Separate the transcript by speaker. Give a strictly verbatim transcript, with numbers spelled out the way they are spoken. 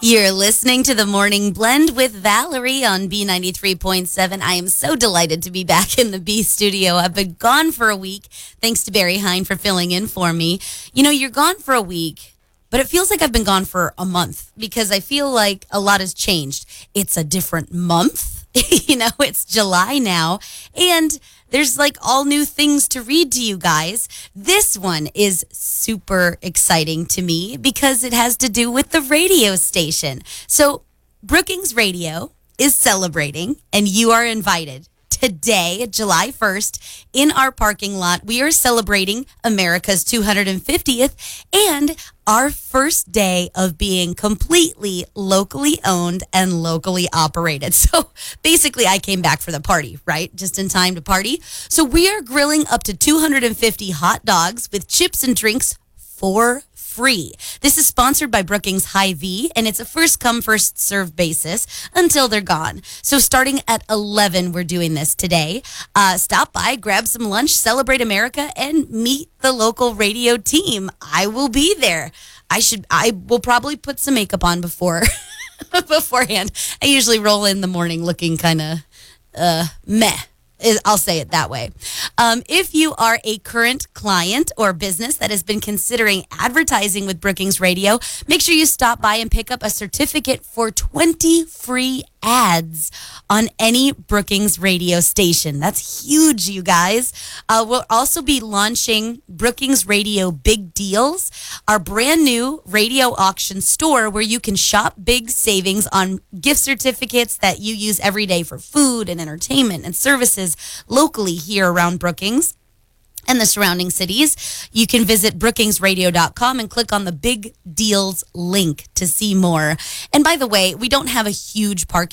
Speaker 1: You're listening to the Morning Blend with Valerie on B ninety-three point seven. I am so delighted to be back in the B studio. I've been gone for a week. Thanks to Barry Hine for filling in for me. You know, you're gone for a week, but it feels like I've been gone for a month because I feel like a lot has changed. It's a different month. You know, it's July now, and there's like all new things to read to you guys. This one is super exciting to me because it has to do with the radio station. So Brookings Radio is celebrating, and you are invited. Today, July first, in our parking lot, we are celebrating America's two hundred fiftieth and our first day of being completely locally owned and locally operated. So basically, I came back for the party, right? Just in time to party. So we are grilling up to two hundred fifty hot dogs with chips and drinks for free. This is sponsored by Brookings Hy-Vee, and it's a first come, first serve basis until they're gone. So starting at eleven, we're doing this today. Uh, stop by, grab some lunch, celebrate America, and meet the local radio team. I will be there. I should. I will probably put some makeup on before beforehand. I usually roll in the morning looking kind of uh, meh. I'll say it that way. Um, if you are a current client or business that has been considering advertising with Brookings Radio, make sure you stop by and pick up a certificate for twenty free ads on any Brookings radio station. That's huge, you guys. Uh, we'll also be launching Brookings Radio Big Deals, our brand new radio auction store where you can shop big savings on gift certificates that you use every day for food and entertainment and services locally here around Brookings and the surrounding cities. You can visit brookings radio dot com and click on the Big Deals link to see more. And by the way, we don't have a huge parking